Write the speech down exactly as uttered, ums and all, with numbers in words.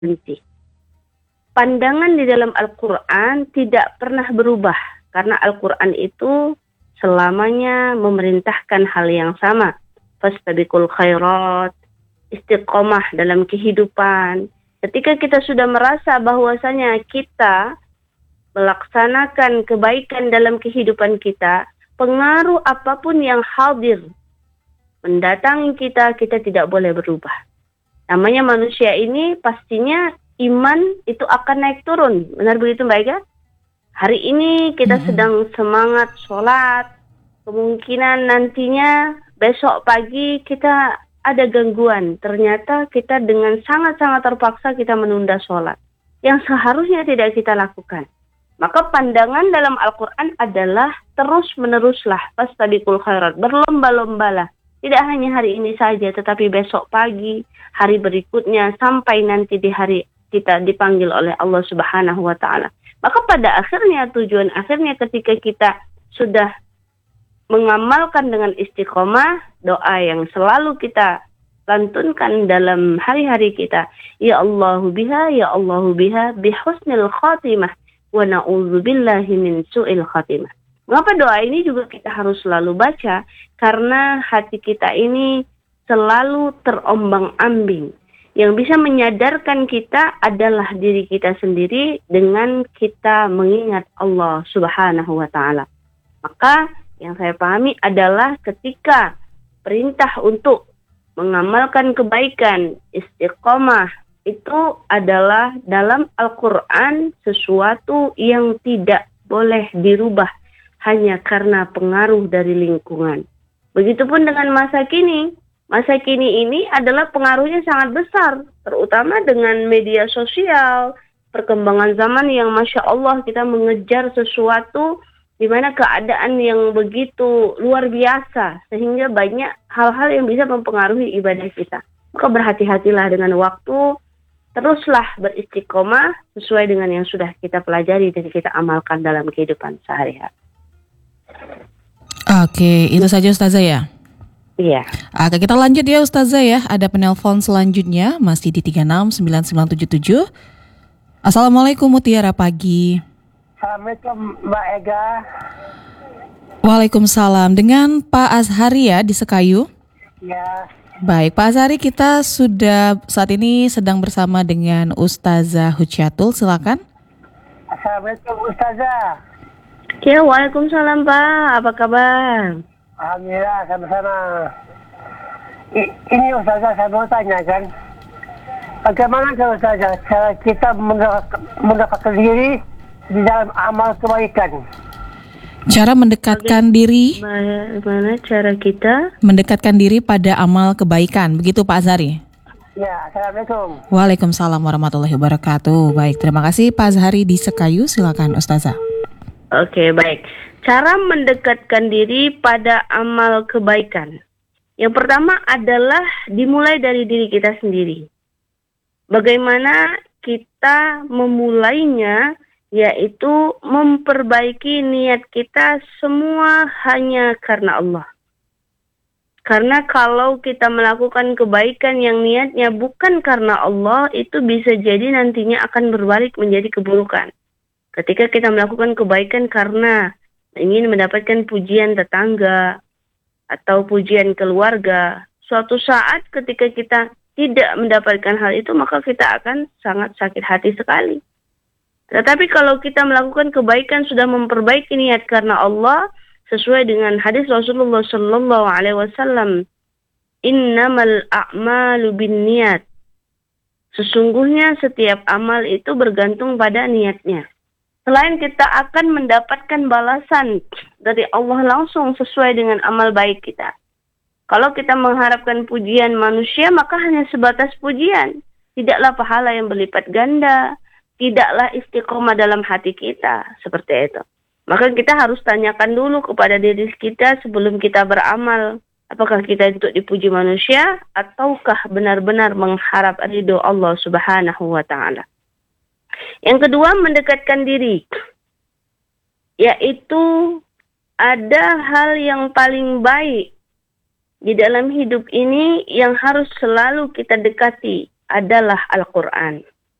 berhenti. Pandangan di dalam Al-Quran tidak pernah berubah, karena Al-Quran itu selamanya memerintahkan hal yang sama. Fastabiqul khairat, istiqomah dalam kehidupan. Ketika kita sudah merasa bahwasanya kita melaksanakan kebaikan dalam kehidupan kita, pengaruh apapun yang hadir mendatangi kita, kita tidak boleh berubah. Namanya manusia ini pastinya iman itu akan naik turun. Benar begitu Mbak Ega? Hari ini kita mm-hmm. sedang semangat sholat. Kemungkinan nantinya besok pagi kita ada gangguan. Ternyata kita dengan sangat-sangat terpaksa kita menunda sholat. Yang seharusnya tidak kita lakukan. Maka pandangan dalam Al-Quran adalah terus-meneruslah. Fastabiqul khairat. Berlomba-lombalah. Tidak hanya hari ini saja, tetapi besok pagi, hari berikutnya, sampai nanti di hari kita dipanggil oleh Allah Subhanahu wa Ta'ala. Maka pada akhirnya, tujuan akhirnya ketika kita sudah mengamalkan dengan istiqomah, doa yang selalu kita lantunkan dalam hari-hari kita. Ya Allahu biha, ya Allahu biha, bihusnil khatimah, wa na'udzubillahi min su'il khatimah. Mengapa doa ini juga kita harus selalu baca? Karena hati kita ini selalu terombang-ambing. Yang bisa menyadarkan kita adalah diri kita sendiri dengan kita mengingat Allah Subhanahu wa Ta'ala. Maka yang saya pahami adalah ketika perintah untuk mengamalkan kebaikan, istiqomah, itu adalah dalam Al-Quran sesuatu yang tidak boleh dirubah hanya karena pengaruh dari lingkungan. Begitupun dengan masa kini. Masa kini ini adalah pengaruhnya sangat besar, terutama dengan media sosial, perkembangan zaman yang Masya Allah kita mengejar sesuatu di mana keadaan yang begitu luar biasa, sehingga banyak hal-hal yang bisa mempengaruhi ibadah kita. Maka berhati-hatilah dengan waktu, teruslah beristiqomah sesuai dengan yang sudah kita pelajari dan kita amalkan dalam kehidupan sehari-hari. Oke, itu saja Ustazah ya? Iya. Oke, kita lanjut ya Ustazah ya. Ada penelpon selanjutnya, masih di tiga enam sembilan sembilan tujuh tujuh. Assalamualaikum Mutiara pagi. Assalamualaikum Mbak Ega. Waalaikumsalam. Dengan Pak Azhari ya di Sekayu? Ya. Baik, Pak Azhari, kita sudah saat ini sedang bersama dengan Ustazah Hujatul, silakan. Assalamualaikum Ustazah. Ya, waalaikumsalam Pak. Apa kabar? Alhamdulillah, sama-sama. I, ini Ustazah, saya mau tanyakan, bagaimana kalau Ustazah cara kita mendapatkan diri di dalam amal kebaikan? Cara mendekatkan Baga- diri Bagaimana cara kita mendekatkan diri pada amal kebaikan, begitu Pak Azhari? Ya, Assalamualaikum. Waalaikumsalam warahmatullahi wabarakatuh. Baik, terima kasih Pak Azhari di Sekayu, silakan Ustazah. Oke, baik. Cara mendekatkan diri pada amal kebaikan. Yang pertama adalah dimulai dari diri kita sendiri. Bagaimana kita memulainya, yaitu memperbaiki niat kita semua hanya karena Allah. Karena kalau kita melakukan kebaikan yang niatnya bukan karena Allah, itu bisa jadi nantinya akan berbalik menjadi keburukan. Ketika kita melakukan kebaikan karena ingin mendapatkan pujian tetangga atau pujian keluarga, suatu saat ketika kita tidak mendapatkan hal itu, maka kita akan sangat sakit hati sekali. Tetapi kalau kita melakukan kebaikan sudah memperbaiki niat karena Allah, sesuai dengan hadis Rasulullah Sallallahu Alaihi Wasallam, innamal a'malu binniyat. Sesungguhnya setiap amal itu bergantung pada niatnya. Selain kita akan mendapatkan balasan dari Allah langsung sesuai dengan amal baik kita. Kalau kita mengharapkan pujian manusia, maka hanya sebatas pujian. Tidaklah pahala yang berlipat ganda. Tidaklah istiqomah dalam hati kita. Seperti itu. Maka kita harus tanyakan dulu kepada diri kita sebelum kita beramal. Apakah kita untuk dipuji manusia ataukah benar-benar mengharap ridho Allah Subhanahu wa Ta'ala. Yang kedua, mendekatkan diri. Yaitu ada hal yang paling baik di dalam hidup ini yang harus selalu kita dekati adalah Al-Quran.